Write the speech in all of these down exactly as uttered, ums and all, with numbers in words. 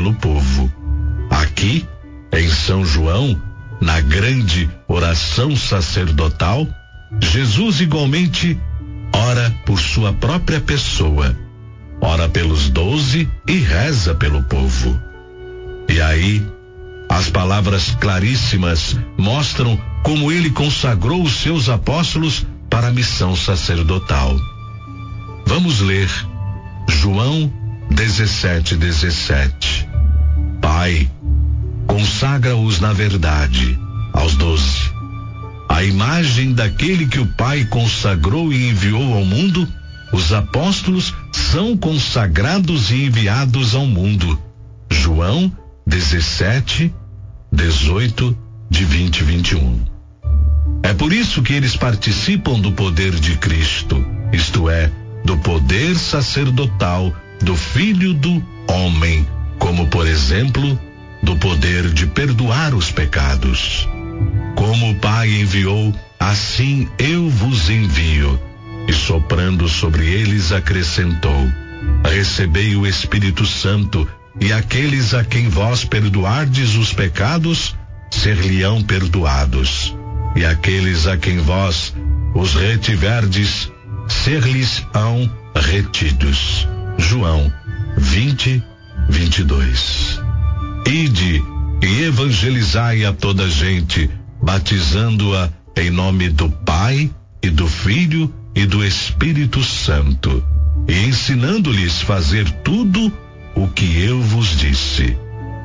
pelo povo. Aqui, em São João, na grande oração sacerdotal, Jesus igualmente ora por sua própria pessoa, ora pelos doze e reza pelo povo. E aí, as palavras claríssimas mostram como ele consagrou os seus apóstolos para a missão sacerdotal. Vamos ler João dezessete, dezessete. Pai, consagra-os na verdade, aos doze. A imagem daquele que o Pai consagrou e enviou ao mundo, os apóstolos são consagrados e enviados ao mundo. João dezessete, dezoito, de vinte e vinte e um. É por isso que eles participam do poder de Cristo, isto é, do poder sacerdotal do Filho do Homem, como por exemplo, do poder de perdoar os pecados. Como o Pai enviou, assim eu vos envio. E soprando sobre eles acrescentou: recebei o Espírito Santo, e aqueles a quem vós perdoardes os pecados, ser-lhe-ão perdoados. E aqueles a quem vós os retiverdes, ser-lhes-ão retidos. João vinte, vinte e dois. Ide e evangelizai a toda a gente, batizando-a em nome do Pai e do Filho e do Espírito Santo, e ensinando-lhes fazer tudo o que eu vos disse.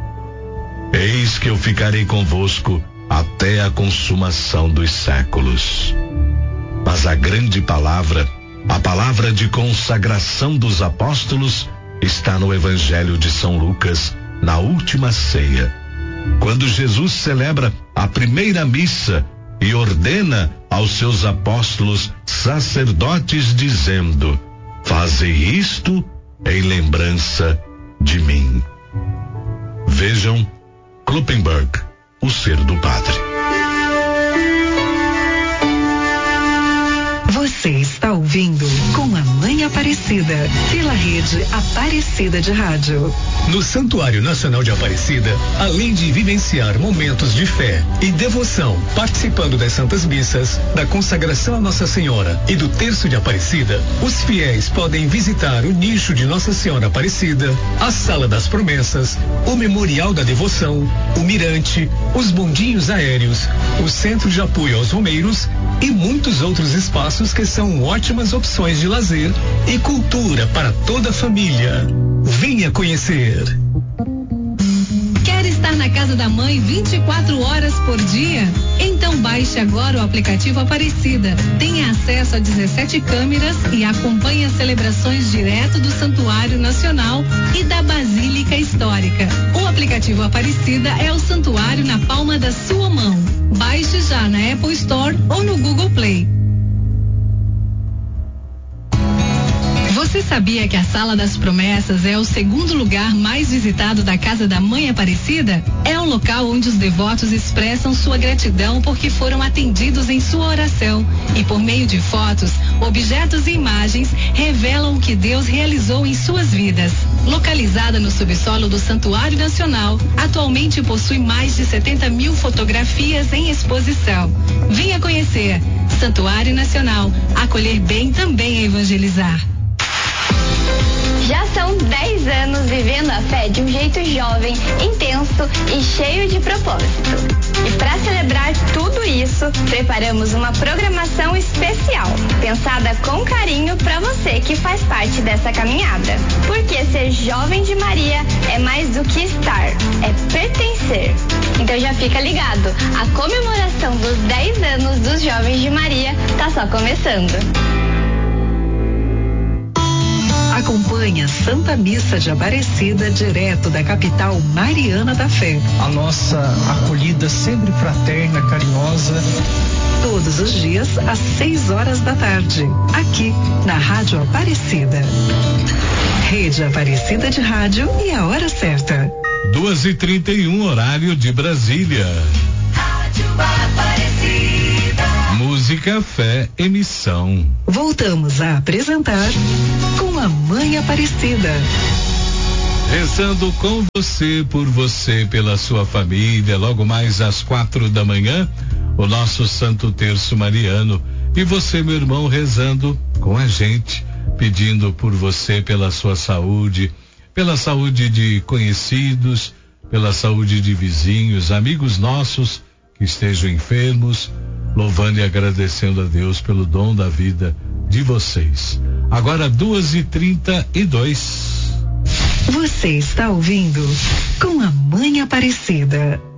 Eis que eu ficarei convosco até a consumação dos séculos. Mas a grande palavra, a palavra de consagração dos apóstolos, está no Evangelho de São Lucas, na última ceia, quando Jesus celebra a primeira missa e ordena aos seus apóstolos sacerdotes, dizendo: fazei isto em lembrança de mim. Vejam Kloppenberg, o ser do padre. Você está ouvindo Com a Mãe Aparecida, pela rede Aparecida de Rádio. No Santuário Nacional de Aparecida, além de vivenciar momentos de fé e devoção, participando das Santas Missas, da consagração a Nossa Senhora e do Terço de Aparecida, os fiéis podem visitar o nicho de Nossa Senhora Aparecida, a Sala das Promessas, o Memorial da Devoção, o Mirante, os bondinhos aéreos, o Centro de Apoio aos Romeiros e muitos outros espaços que são ótimas opções de lazer e cultura para toda a família. Venha conhecer. Quer estar na casa da mãe vinte e quatro horas por dia? Então baixe agora o aplicativo Aparecida. Tenha acesso a dezessete câmeras e acompanhe as celebrações direto do Santuário Nacional e da Basílica Histórica. O aplicativo Aparecida é o santuário na palma da sua mão. Baixe já na Apple Store ou no Google Play. Você sabia que a Sala das Promessas é o segundo lugar mais visitado da Casa da Mãe Aparecida? É um local onde os devotos expressam sua gratidão porque foram atendidos em sua oração e, por meio de fotos, objetos e imagens, revelam o que Deus realizou em suas vidas. Localizada no subsolo do Santuário Nacional, atualmente possui mais de setenta mil fotografias em exposição. Venha conhecer. Santuário Nacional. Acolher bem também é evangelizar. Já são dez anos vivendo a fé de um jeito jovem, intenso e cheio de propósito. E para celebrar tudo isso, preparamos uma programação especial, pensada com carinho para você que faz parte dessa caminhada. Porque ser jovem de Maria é mais do que estar, é pertencer. Então já fica ligado, a comemoração dos dez anos dos Jovens de Maria tá só começando. Acompanhe a Santa Missa de Aparecida direto da capital mariana da fé. A nossa acolhida sempre fraterna, carinhosa. Todos os dias às seis horas da tarde, aqui na Rádio Aparecida. Rede Aparecida de Rádio e a hora certa. Duas e trinta e um, horário de Brasília. Rádio Aparecida. Música, fé, emissão. Voltamos a apresentar Com a Mãe Aparecida. Rezando com você, por você, pela sua família, logo mais às quatro da manhã, o nosso Santo Terço Mariano. E você, meu irmão, rezando com a gente, pedindo por você, pela sua saúde, pela saúde de conhecidos, pela saúde de vizinhos, amigos nossos que estejam enfermos, louvando e agradecendo a Deus pelo dom da vida de vocês. Agora duas e trinta e dois. Você está ouvindo Com a Mãe Aparecida.